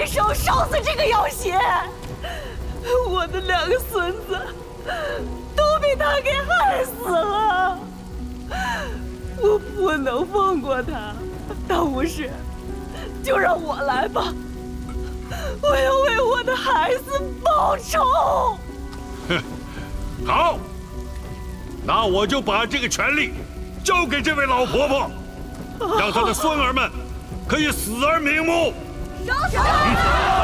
一手烧死这个妖邪。我的2个孙子都被他给害死了，我不能放过他。大巫师，就让我来吧，我要为我的孩子报仇。 哼，好，那我就把这个权利交给这位老婆婆，让她的孙儿们可以死而瞑目。 烧！